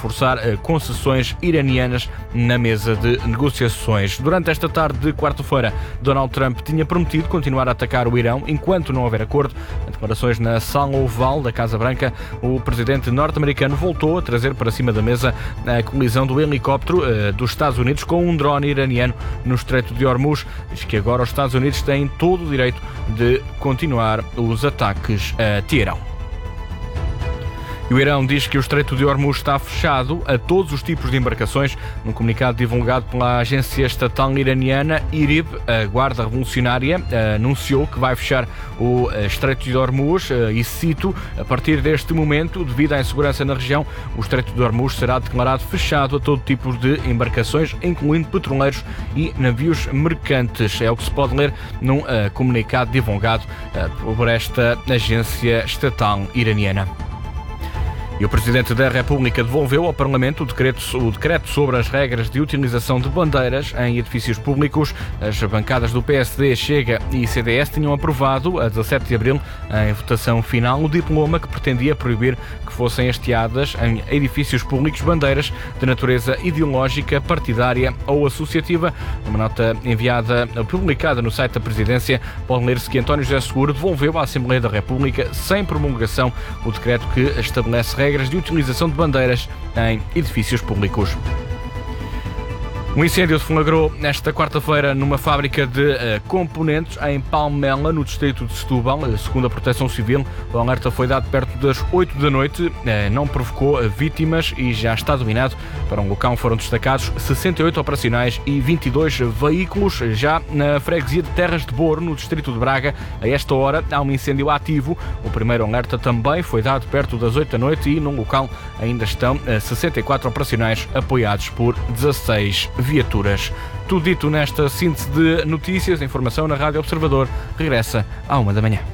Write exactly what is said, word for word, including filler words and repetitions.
forçar concessões iranianas na mesa de negociações. Durante esta tarde de quarta-feira, Donald Trump tinha prometido continuar a atacar o Irão enquanto não houver acordo. Em declarações na sala oval da Casa Branca, o presidente norte-americano voltou a trazer para cima da mesa a colisão do helicóptero uh, dos Estados Unidos com um drone iraniano no Estreito de Hormuz. Diz que agora os Estados Unidos têm todo o direito de continuar os ataques a Teherão. E o Irão diz que o Estreito de Hormuz está fechado a todos os tipos de embarcações. Num comunicado divulgado pela agência estatal iraniana I R I B, a Guarda Revolucionária anunciou que vai fechar o Estreito de Hormuz e cito: a partir deste momento, devido à insegurança na região, o Estreito de Hormuz será declarado fechado a todo tipo de embarcações, incluindo petroleiros e navios mercantes. É o que se pode ler num comunicado divulgado por esta agência estatal iraniana. E o Presidente da República devolveu ao Parlamento o decreto, o decreto sobre as regras de utilização de bandeiras em edifícios públicos. As bancadas do P S D, Chega e C D S tinham aprovado, a dezassete de abril, em votação final, o diploma que pretendia proibir que fossem hasteadas em edifícios públicos bandeiras de natureza ideológica, partidária ou associativa. Numa nota enviada, publicada no site da Presidência, pode ler-se que António José Seguro devolveu à Assembleia da República, sem promulgação, o decreto que estabelece regras de utilização de bandeiras em edifícios públicos. Um incêndio deflagrou nesta quarta-feira numa fábrica de uh, componentes em Palmela, no distrito de Setúbal. Segundo a Proteção Civil, o alerta foi dado perto das oito da noite, uh, não provocou uh, vítimas e já está dominado. Para um local foram destacados sessenta e oito operacionais e vinte e dois veículos. Já na freguesia de Terras de Boro, no distrito de Braga, a esta hora há um incêndio ativo. O primeiro alerta também foi dado perto das oito da noite e num local ainda estão uh, sessenta e quatro operacionais apoiados por dezasseis viaturas. Tudo dito nesta síntese de notícias. A informação na Rádio Observador regressa à uma da manhã.